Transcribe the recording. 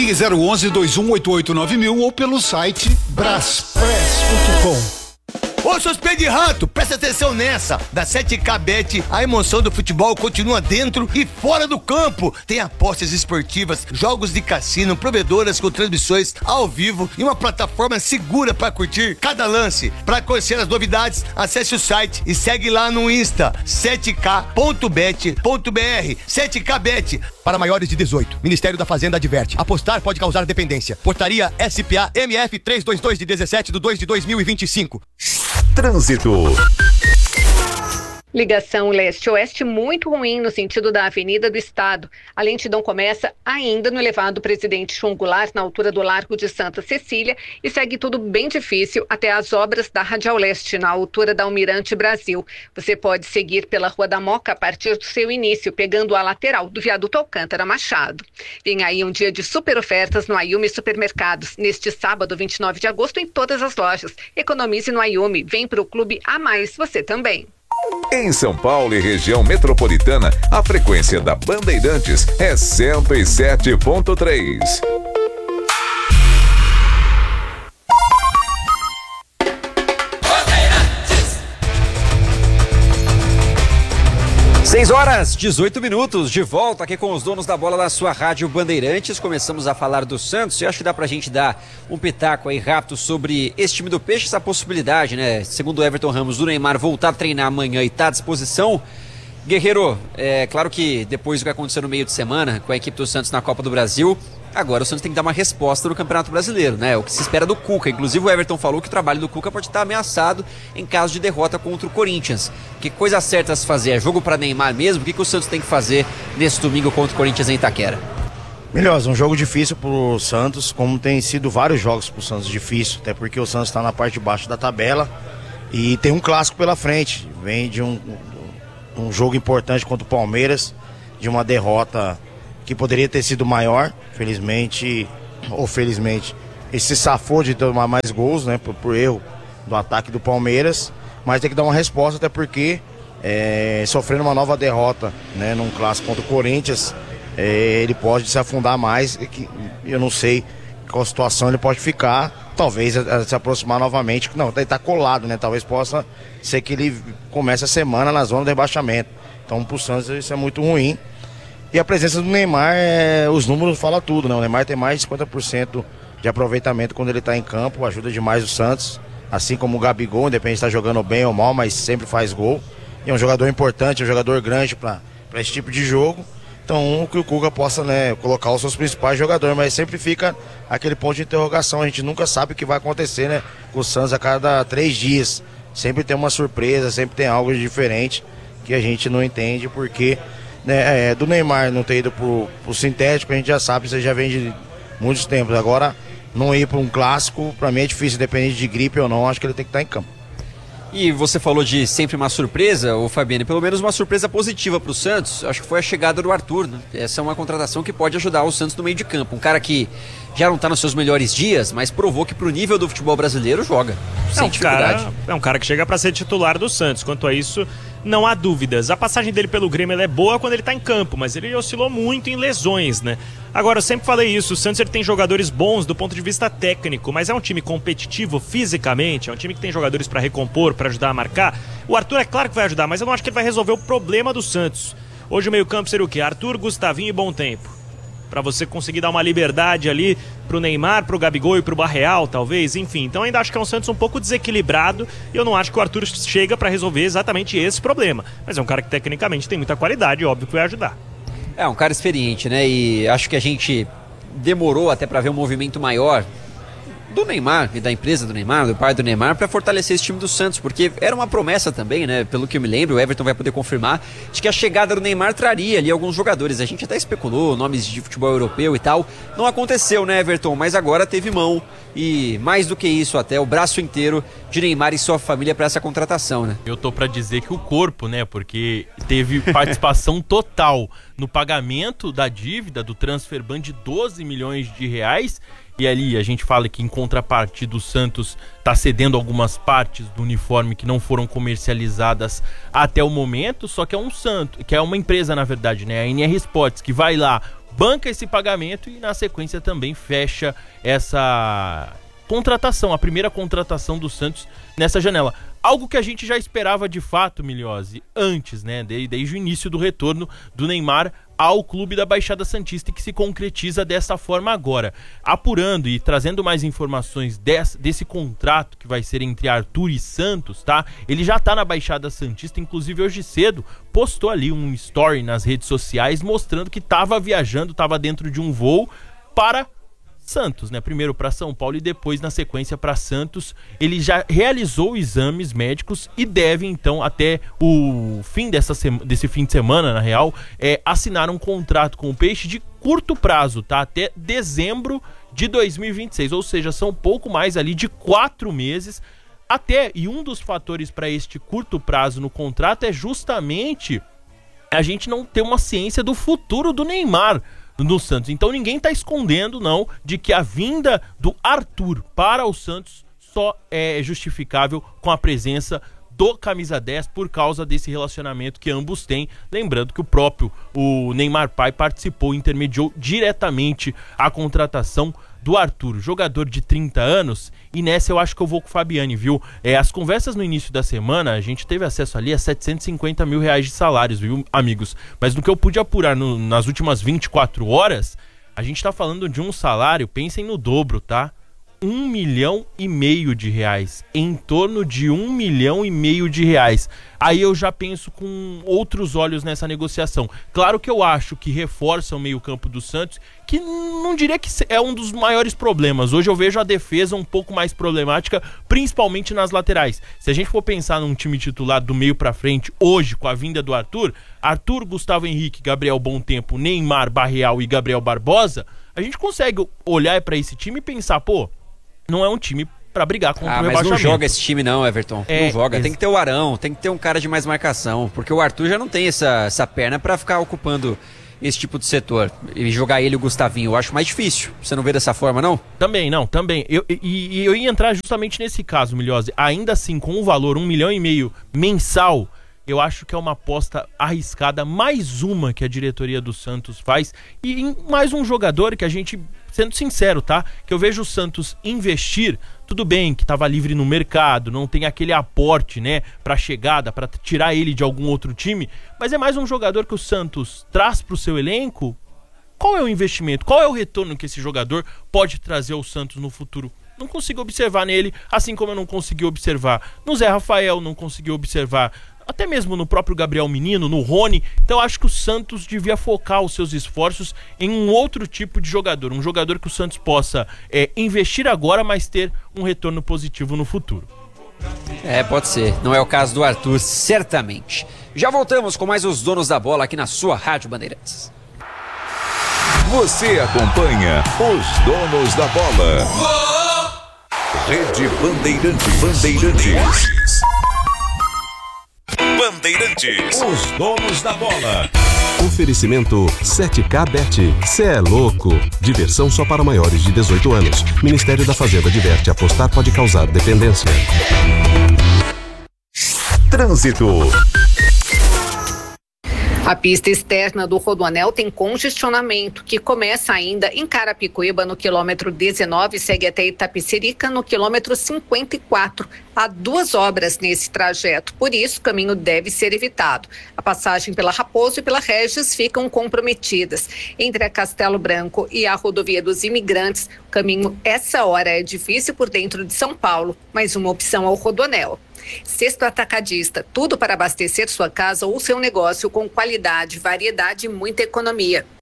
Ligue 011-2188-9000 ou pelo site braspress.com. Ô, seus pés de rato, presta atenção nessa. Da 7K Bet, a emoção do futebol continua dentro e fora do campo. Tem apostas esportivas, jogos de cassino, provedoras com transmissões ao vivo e uma plataforma segura para curtir cada lance. Para conhecer as novidades, acesse o site e segue lá no Insta, 7k.bet.br. 7K Bet. Para maiores de 18, Ministério da Fazenda adverte. Apostar pode causar dependência. Portaria SPA MF 322 de 17/2/2025. Trânsito. Ligação leste-oeste muito ruim no sentido da Avenida do Estado. A lentidão começa ainda no elevado Presidente João Goulart, na altura do Largo de Santa Cecília, e segue tudo bem difícil até as obras da Radial Leste, na altura da Almirante Brasil. Você pode seguir pela Rua da Moca a partir do seu início, pegando a lateral do viaduto Alcântara Machado. Vem aí um dia de super ofertas no Ayumi Supermercados, neste sábado, 29 de agosto, em todas as lojas. Economize no Ayumi, vem para o Clube A Mais, você também. Em São Paulo e região metropolitana, a frequência da Bandeirantes é 107.3. 6h18, de volta aqui com os donos da bola da sua rádio Bandeirantes. Começamos a falar do Santos e acho que dá pra gente dar um pitaco aí rápido sobre esse time do Peixe, essa possibilidade, né? Segundo o Everton Ramos, do Neymar voltar a treinar amanhã e tá à disposição. Guerreiro, é claro que depois do que aconteceu no meio de semana com a equipe do Santos na Copa do Brasil, agora o Santos tem que dar uma resposta no Campeonato Brasileiro, né? O que se espera do Cuca. Inclusive o Everton falou que o trabalho do Cuca pode estar ameaçado em caso de derrota contra o Corinthians. Que coisa certa a se fazer? É jogo para Neymar mesmo? O que o Santos tem que fazer nesse domingo contra o Corinthians em Itaquera? Melhor, um jogo difícil pro Santos, como tem sido vários jogos pro Santos difícil, até porque o Santos está na parte de baixo da tabela e tem um clássico pela frente. Vem de um jogo importante contra o Palmeiras, de uma derrota que poderia ter sido maior, felizmente ou felizmente, ele se safou de tomar mais gols, né, por erro do ataque do Palmeiras, mas tem que dar uma resposta, até porque sofrendo uma nova derrota, né, num clássico contra o Corinthians, ele pode se afundar mais, eu não sei qual situação ele pode ficar, talvez se aproximar novamente, não, ele tá colado, né, talvez possa ser que ele comece a semana na zona de rebaixamento, então pro Santos isso é muito ruim. E a presença do Neymar, os números falam tudo, né? O Neymar tem mais de 50% de aproveitamento quando ele está em campo, ajuda demais o Santos, assim como o Gabigol, independente de estar jogando bem ou mal, mas sempre faz gol. E é um jogador importante, um jogador grande para esse tipo de jogo. Então, que o Cuca possa, né, colocar os seus principais jogadores, mas sempre fica aquele ponto de interrogação. A gente nunca sabe o que vai acontecer, né, com o Santos a cada 3 dias. Sempre tem uma surpresa, sempre tem algo diferente que a gente não entende, porque... do Neymar não ter ido pro sintético, a gente já sabe, isso já vem de muitos tempos. Agora, não ir para um clássico, para mim é difícil, independente de gripe ou não, acho que ele tem que estar em campo. E você falou de sempre uma surpresa, ô Fabiane, pelo menos uma surpresa positiva pro Santos, acho que foi a chegada do Arthur, né? Essa é uma contratação que pode ajudar o Santos no meio de campo, um cara que já não tá nos seus melhores dias, mas provou que pro nível do futebol brasileiro joga, sem dificuldade. É um cara que chega para ser titular do Santos, quanto a isso não há dúvidas. A passagem dele pelo Grêmio ela é boa quando ele tá em campo, mas ele oscilou muito em lesões, né? Agora, eu sempre falei isso, o Santos ele tem jogadores bons do ponto de vista técnico, mas é um time competitivo fisicamente, é um time que tem jogadores para recompor, para ajudar a marcar. O Arthur é claro que vai ajudar, mas eu não acho que ele vai resolver o problema do Santos. Hoje o meio-campo seria o quê? Arthur, Gustavinho e Bom Tempo. Para você conseguir dar uma liberdade ali pro Neymar, pro Gabigol e pro Barreal, talvez, enfim. Então ainda acho que é um Santos um pouco desequilibrado e eu não acho que o Arthur chega para resolver exatamente esse problema. Mas é um cara que tecnicamente tem muita qualidade, óbvio que vai ajudar. É um cara experiente, né? E acho que a gente demorou até para ver um movimento maior do Neymar e da empresa do Neymar, do pai do Neymar, para fortalecer esse time do Santos, porque era uma promessa também, né? Pelo que eu me lembro, o Everton vai poder confirmar, de que a chegada do Neymar traria ali alguns jogadores. A gente até especulou nomes de futebol europeu e tal. Não aconteceu, né, Everton? Mas agora teve mão e, mais do que isso, até o braço inteiro de Neymar e sua família para essa contratação, né? Eu tô para dizer que o corpo, né? Porque teve participação total no pagamento da dívida do Transfer Ban de 12 milhões de reais. E ali a gente fala que em contrapartida o Santos está cedendo algumas partes do uniforme que não foram comercializadas até o momento, só que é um Santos, que é uma empresa na verdade, né, a NR Sports, que vai lá banca esse pagamento e na sequência também fecha essa contratação, a primeira contratação do Santos nessa janela. Algo que a gente já esperava de fato, Milhose, antes, né? Desde o início do retorno do Neymar ao clube da Baixada Santista e que se concretiza dessa forma agora. Apurando e trazendo mais informações desse contrato que vai ser entre Arthur e Santos, tá? Ele já tá na Baixada Santista, inclusive hoje cedo postou ali um story nas redes sociais mostrando que tava viajando, tava dentro de um voo para Santos, né? Primeiro para São Paulo e depois na sequência para Santos. Ele já realizou exames médicos e deve então até o fim desse fim de semana, na real, assinar um contrato com o Peixe de curto prazo, tá? Até dezembro de 2026, ou seja, são pouco mais ali de 4 meses até, e um dos fatores para este curto prazo no contrato é justamente a gente não ter uma ciência do futuro do Neymar no Santos. Então ninguém tá escondendo não de que a vinda do Arthur para o Santos só é justificável com a presença do camisa 10 por causa desse relacionamento que ambos têm. Lembrando que o Neymar pai participou, intermediou diretamente a contratação do Arthur, jogador de 30 anos, e nessa eu acho que eu vou com o Fabiane, viu? As conversas no início da semana, a gente teve acesso ali a 750 mil reais de salários, viu, amigos? Mas no que eu pude apurar nas últimas 24 horas, a gente tá falando de um salário, pensem no dobro, tá? 1,5 milhão de reais, em torno de 1,5 milhão de reais. Aí eu já penso com outros olhos nessa negociação. Claro que eu acho que reforça o meio-campo do Santos, que não diria que é um dos maiores problemas. Hoje eu vejo a defesa um pouco mais problemática, principalmente nas laterais. Se a gente for pensar num time titular do meio pra frente, hoje, com a vinda do Arthur, Gustavo Henrique, Gabriel Bontempo, Neymar, Barreal e Gabriel Barbosa, a gente consegue olhar pra esse time e pensar, pô, não é um time pra brigar contra o rebaixamento. Mas não joga esse time não, Everton. Não joga. Tem que ter o Arão, tem que ter um cara de mais marcação, porque o Arthur já não tem essa perna pra ficar ocupando esse tipo de setor. E jogar ele e o Gustavinho, eu acho mais difícil. Você não vê dessa forma, não? Também. Eu ia entrar justamente nesse caso, Milhose. Ainda assim, com um valor 1,5 milhão mensal, eu acho que é uma aposta arriscada, mais uma que a diretoria do Santos faz, e mais um jogador que a gente, sendo sincero, tá? Que eu vejo o Santos investir, tudo bem que tava livre no mercado, não tem aquele aporte, né, pra chegada, pra tirar ele de algum outro time, mas é mais um jogador que o Santos traz pro seu elenco. Qual é o investimento? Qual é o retorno que esse jogador pode trazer ao Santos no futuro? Não consigo observar nele, assim como eu não consegui observar no Zé Rafael, não consegui observar até mesmo no próprio Gabriel Menino, no Rony. Então acho que o Santos devia focar os seus esforços em um outro tipo de jogador, um jogador que o Santos possa investir agora, mas ter um retorno positivo no futuro. Pode ser. Não é o caso do Arthur, certamente. Já voltamos com mais os Donos da Bola aqui na sua Rádio Bandeirantes. Você acompanha os Donos da Bola. Rede Bandeirantes. Os Donos da Bola. Oferecimento 7K Bet. Cê é louco. Diversão só para maiores de 18 anos. Ministério da Fazenda adverte: apostar pode causar dependência. Trânsito. A pista externa do Rodoanel tem congestionamento, que começa ainda em Carapicuíba, no quilômetro 19, segue até Itapecerica, no quilômetro 54. Há 2 obras nesse trajeto, por isso o caminho deve ser evitado. A passagem pela Raposo e pela Regis ficam comprometidas. Entre a Castelo Branco e a Rodovia dos Imigrantes, o caminho essa hora é difícil por dentro de São Paulo, mas uma opção é o Rodoanel. Cesto Atacadista, tudo para abastecer sua casa ou seu negócio com qualidade, variedade e muita economia.